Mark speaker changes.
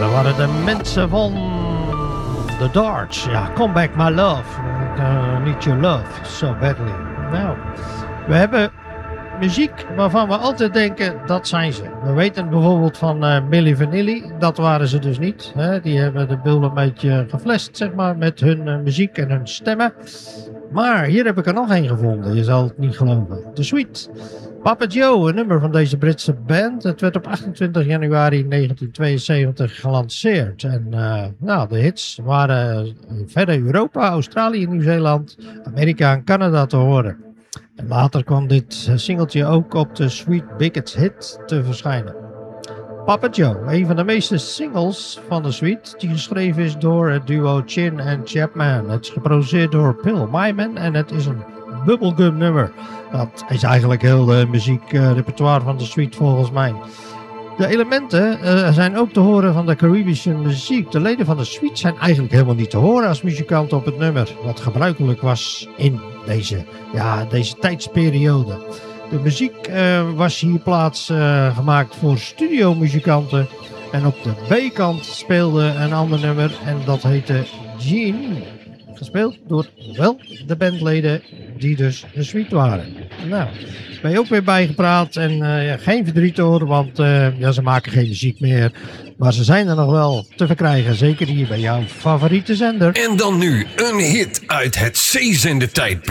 Speaker 1: dat waren de mensen van The Darts. Ja, Come Back My Love. Need Your Love So Badly. Nou, we hebben muziek waarvan we altijd denken, dat zijn ze. We weten bijvoorbeeld van Milli Vanilli, dat waren ze dus niet. Hè? Die hebben de boel een beetje geflasht, zeg maar, met hun muziek en hun stemmen. Maar hier heb ik er nog één gevonden, je zal het niet geloven. The Sweet. Papa Joe, een nummer van deze Britse band. Het werd op 28 januari 1972 gelanceerd. En de hits waren verder Europa, Australië, Nieuw-Zeeland, Amerika en Canada te horen. En later kwam dit singeltje ook op de Sweet Bigots hit te verschijnen. Papa Joe, een van de meeste singles van de Sweet, die geschreven is door het duo Chin en Chapman. Het is geproduceerd door Bill Wyman en het is een bubblegum nummer. Dat is eigenlijk heel de muziekrepertoire van de Sweet volgens mij. De elementen zijn ook te horen van de Caribische muziek. De leden van de Sweet zijn eigenlijk helemaal niet te horen als muzikant op het nummer. Wat gebruikelijk was in deze tijdsperiode. De muziek was hier plaats gemaakt voor studiomuzikanten. En op de B-kant speelde een ander nummer en dat heette Gene. Gespeeld door wel de bandleden die dus de Sweet waren. Nou, ben je ook weer bijgepraat en geen verdriet hoor, want ze maken geen muziek meer. Maar ze zijn er nog wel te verkrijgen, zeker hier bij jouw favoriete zender.
Speaker 2: En dan nu een hit uit het zeezender tijdperk.